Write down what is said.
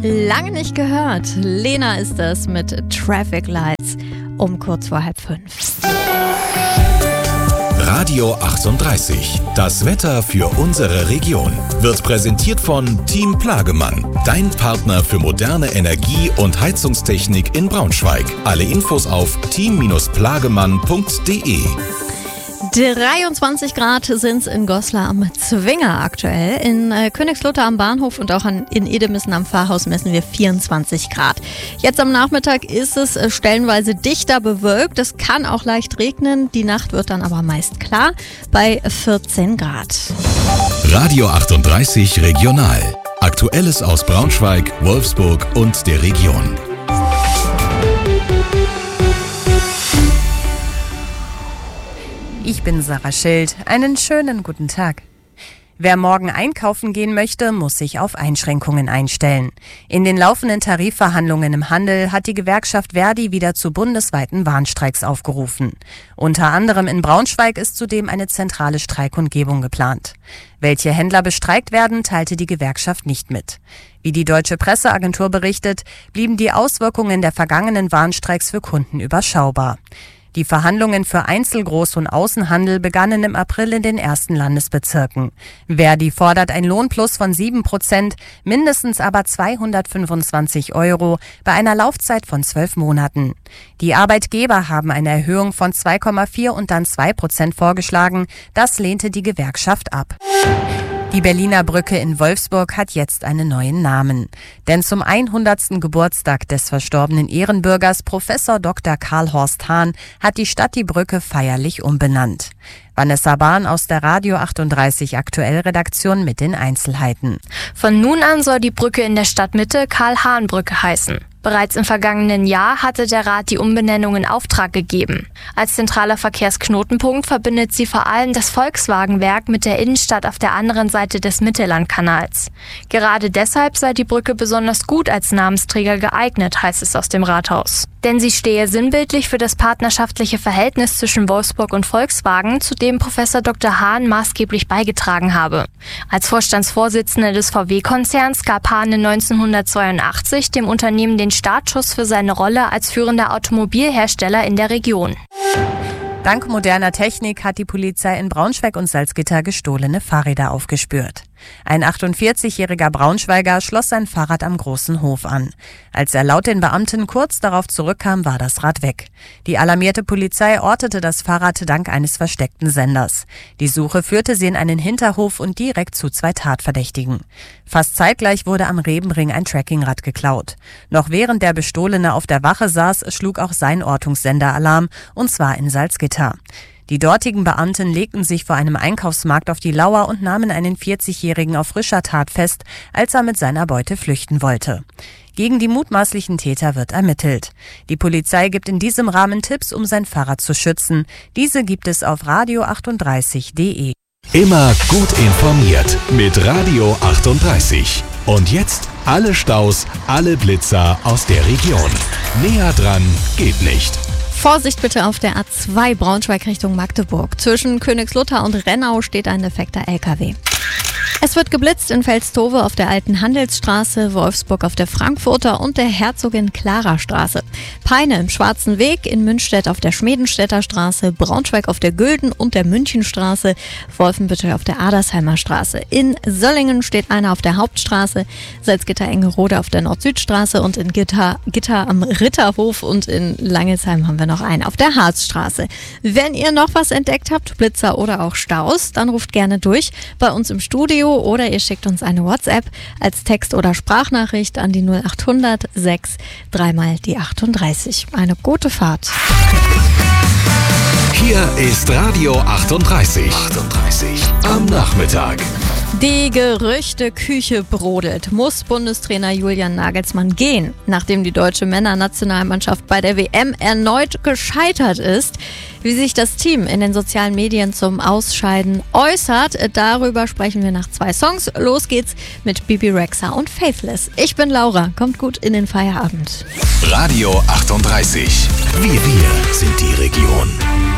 Lange nicht gehört. Lena ist das mit Traffic Lights um kurz vor 4:30. Radio 38. Das Wetter für unsere Region wird präsentiert von Team Plagemann. Dein Partner für moderne Energie- und Heizungstechnik in Braunschweig. Alle Infos auf team-plagemann.de. 23 Grad sind es in Goslar am Zwinger aktuell. In Königslutter am Bahnhof und auch in Edemissen am Pfarrhaus messen wir 24 Grad. Jetzt am Nachmittag ist es stellenweise dichter bewölkt. Es kann auch leicht regnen. Die Nacht wird dann aber meist klar bei 14 Grad. Radio 38 Regional. Aktuelles aus Braunschweig, Wolfsburg und der Region. Ich bin Sarah Schild. Einen schönen guten Tag. Wer morgen einkaufen gehen möchte, muss sich auf Einschränkungen einstellen. In den laufenden Tarifverhandlungen im Handel hat die Gewerkschaft Verdi wieder zu bundesweiten Warnstreiks aufgerufen. Unter anderem in Braunschweig ist zudem eine zentrale Streikkundgebung geplant. Welche Händler bestreikt werden, teilte die Gewerkschaft nicht mit. Wie die Deutsche Presseagentur berichtet, blieben die Auswirkungen der vergangenen Warnstreiks für Kunden überschaubar. Die Verhandlungen für Einzel-, Groß- und Außenhandel begannen im April in den ersten Landesbezirken. Verdi fordert ein Lohnplus von 7%, mindestens aber 225 € bei einer Laufzeit von 12 Monaten. Die Arbeitgeber haben eine Erhöhung von 2,4 und dann 2% vorgeschlagen. Das lehnte die Gewerkschaft ab. Die Berliner Brücke in Wolfsburg hat jetzt einen neuen Namen. Denn zum 100. Geburtstag des verstorbenen Ehrenbürgers Professor Dr. Karl-Horst Hahn hat die Stadt die Brücke feierlich umbenannt. Vanessa Bahn aus der Radio 38 Aktuell-Redaktion mit den Einzelheiten. Von nun an soll die Brücke in der Stadtmitte Karl-Hahn-Brücke heißen. Bereits im vergangenen Jahr hatte der Rat die Umbenennung in Auftrag gegeben. Als zentraler Verkehrsknotenpunkt verbindet sie vor allem das Volkswagenwerk mit der Innenstadt auf der anderen Seite des Mittellandkanals. Gerade deshalb sei die Brücke besonders gut als Namensträger geeignet, heißt es aus dem Rathaus. Denn sie stehe sinnbildlich für das partnerschaftliche Verhältnis zwischen Wolfsburg und Volkswagen, zu dem Professor Dr. Hahn maßgeblich beigetragen habe. Als Vorstandsvorsitzender des VW-Konzerns gab Hahn 1982 dem Unternehmen den Startschuss für seine Rolle als führender Automobilhersteller in der Region. Dank moderner Technik hat die Polizei in Braunschweig und Salzgitter gestohlene Fahrräder aufgespürt. Ein 48-jähriger Braunschweiger schloss sein Fahrrad am Großen Hof an. Als er laut den Beamten kurz darauf zurückkam, war das Rad weg. Die alarmierte Polizei ortete das Fahrrad dank eines versteckten Senders. Die Suche führte sie in einen Hinterhof und direkt zu 2 Tatverdächtigen. Fast zeitgleich wurde am Rebenring ein Trackingrad geklaut. Noch während der Bestohlene auf der Wache saß, schlug auch sein Ortungssender Alarm, und zwar in Salzgitter. Die dortigen Beamten legten sich vor einem Einkaufsmarkt auf die Lauer und nahmen einen 40-Jährigen auf frischer Tat fest, als er mit seiner Beute flüchten wollte. Gegen die mutmaßlichen Täter wird ermittelt. Die Polizei gibt in diesem Rahmen Tipps, um sein Fahrrad zu schützen. Diese gibt es auf radio38.de. Immer gut informiert mit Radio 38. Und jetzt alle Staus, alle Blitzer aus der Region. Näher dran geht nicht. Vorsicht bitte auf der A2 Braunschweig Richtung Magdeburg. Zwischen Königslutter und Rennau steht ein defekter LKW. Es wird geblitzt in Velstove auf der Alten Handelsstraße, Wolfsburg auf der Frankfurter und der Herzogin-Clara-Straße. Peine im Schwarzen Weg, in Münstedt auf der Schmedenstädter Straße, Braunschweig auf der Gülden und der Münchenstraße, Wolfenbüttel auf der Adersheimer Straße. In Söllingen steht einer auf der Hauptstraße, Salzgitter-Engerode auf der Nord-Süd-Straße und in Gitter am Ritterhof, und in Langelsheim haben wir noch einen auf der Harzstraße. Wenn ihr noch was entdeckt habt, Blitzer oder auch Staus, dann ruft gerne durch bei uns im Studio oder ihr schickt uns eine WhatsApp als Text- oder Sprachnachricht an die 0800 6 3 mal die 38. Eine gute Fahrt. Hier ist Radio 38. Am Nachmittag. Die Gerüchteküche brodelt. Muss Bundestrainer Julian Nagelsmann gehen, nachdem die deutsche Männernationalmannschaft bei der WM erneut gescheitert ist? Wie sich das Team in den sozialen Medien zum Ausscheiden äußert, darüber sprechen wir nach 2 Songs. Los geht's mit Bibi Rexha und Faithless. Ich bin Laura, kommt gut in den Feierabend. Radio 38. Wir sind die Region.